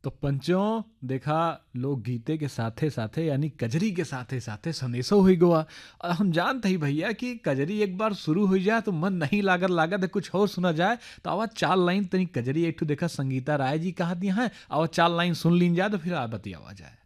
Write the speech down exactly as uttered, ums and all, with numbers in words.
तो पंचों देखा लोग गीते के साथे साथे यानी कजरी के साथे साथे सनेसो हुई गोवा। और हम जानते ही भैया कि कजरी एक बार शुरू हो जाए तो मन नहीं लागत लागत है कुछ और सुना जाए। तो आवा चार लाइन तनी कजरी एक ठो देखा संगीता राय जी कहा दिया है, आवा चार लाइन सुन लीन जाए तो फिर आ बतियावा जाए।